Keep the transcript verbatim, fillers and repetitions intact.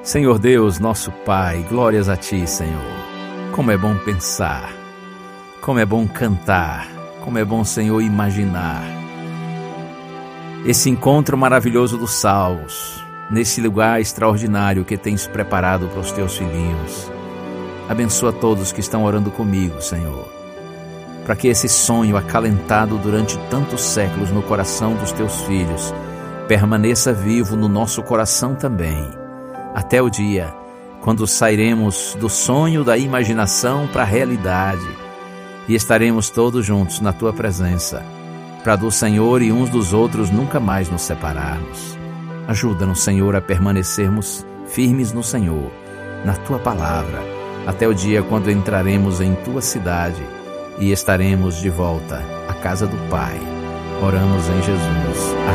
Senhor Deus, nosso Pai, glórias a Ti, Senhor. Como é bom pensar, como é bom cantar, como é bom, Senhor, imaginar esse encontro maravilhoso dos salvos, nesse lugar extraordinário que Tens preparado para os Teus filhinhos. Abençoa todos que estão orando comigo, Senhor, para que esse sonho acalentado durante tantos séculos no coração dos Teus filhos permaneça vivo no nosso coração também, até o dia quando sairemos do sonho da imaginação para a realidade e estaremos todos juntos na Tua presença, para do Senhor e uns dos outros nunca mais nos separarmos. Ajuda-nos, Senhor, a permanecermos firmes no Senhor, na Tua palavra, até o dia quando entraremos em Tua cidade e estaremos de volta à casa do Pai. Oramos em Jesus. Amém.